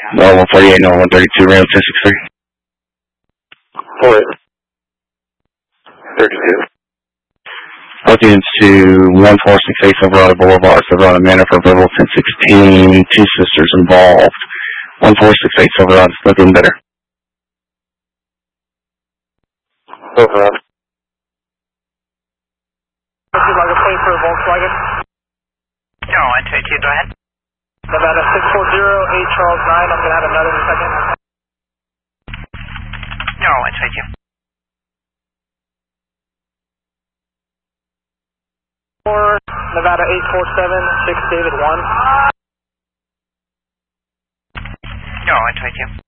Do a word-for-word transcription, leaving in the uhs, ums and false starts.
No, one forty-eight, no, one thirty-two, Ram ten six three. Four thirty-two. Altitude to one four six eight Silverado Boulevard, Silverado Manor for verbal ten sixteen, two sisters involved. one four six eight Silverado, looking better. Silverado. Would you like a plate for Volkswagen? No, I take you, go ahead. Nevada six four zero eight Charles nine, I'm going to have another in a second. No, I take you. Four, Nevada eight four seven six David one. No, I take you.